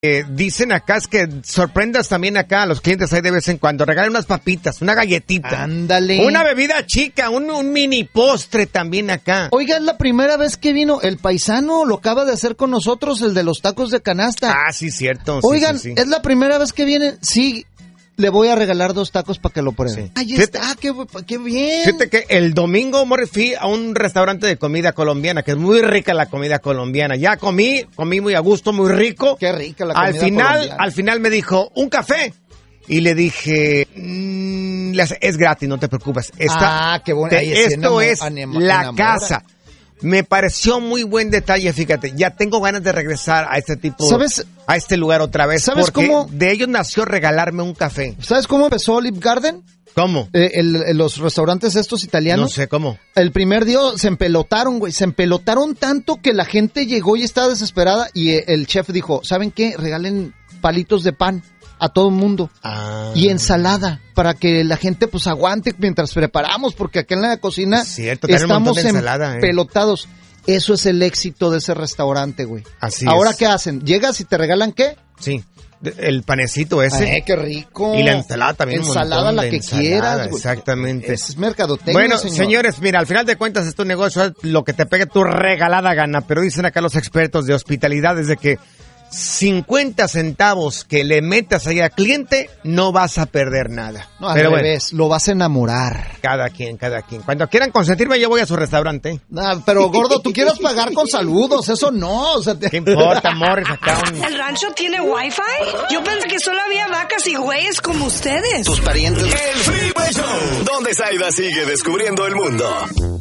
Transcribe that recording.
Dicen acá es que sorprendas también acá a los clientes ahí de vez en cuando. Regalen unas papitas, una galletita. Ándale. Una bebida chica, un mini postre también acá. Oiga, es la primera vez que vino el paisano, lo acaba de hacer con nosotros, el de los tacos de canasta. Ah, sí, cierto. Oigan, sí. es la primera vez que vienen. Sí, le voy a regalar 2 tacos para que lo prueben. Sí. Ahí está, qué bien. Fíjate que el domingo, Morris, fui a un restaurante de comida colombiana, que es muy rica la comida colombiana. Ya comí muy a gusto, muy rico. Qué rica la comida colombiana. Al final me dijo, ¿un café? Y le dije, es gratis, no te preocupes. Qué bueno. Esto es la casa. Me pareció muy buen detalle, fíjate. Ya tengo ganas de regresar a este tipo, ¿sabes? A este lugar otra vez. ¿Sabes porque cómo? De ellos nació regalarme un café. ¿Sabes cómo empezó Olive Garden? ¿Cómo? Los restaurantes estos italianos. No sé cómo. El primer día se empelotaron, güey. Se empelotaron tanto que la gente llegó y estaba desesperada. Y el chef dijo, ¿saben qué? Regalen palitos de pan a todo el mundo. Y ensalada, para que la gente pues aguante mientras preparamos, porque acá en la cocina estamos empelotados. Eso es el éxito de ese restaurante, güey. Así Ahora, es. ¿qué hacen? ¿Llegas y te regalan qué? Sí, el panecito ese. ¡Qué rico! Y la ensalada también. Ensalada la que quieras, güey. Exactamente. Es mercadotecnia, bueno, señor. señores, mira, al final de cuentas es tu negocio, es lo que te pegue tu regalada gana, pero dicen acá los expertos de hospitalidad desde que 50 centavos que le metas ahí al cliente, no vas a perder nada. No, al pero revés, lo vas a enamorar. Cada quien. Cuando quieran consentirme, yo voy a su restaurante. Pero gordo, tú quieres pagar con saludos, eso no. O sea, ¿Qué importa, amores? Acá ¿El rancho tiene wifi? Yo pensé que solo había vacas y güeyes como ustedes. Tus parientes. El Freeway Show, donde Zaida sigue descubriendo el mundo.